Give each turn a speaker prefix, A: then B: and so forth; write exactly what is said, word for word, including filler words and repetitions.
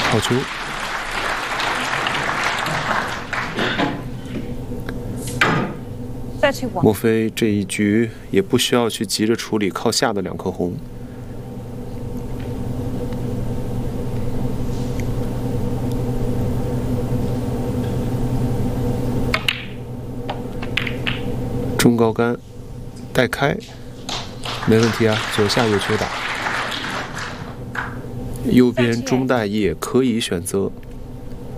A: 好球！莫非这一局也不需要去急着处理靠下的两颗红？中高杆带开，没问题啊，左下有球打。右边中带也可以选择。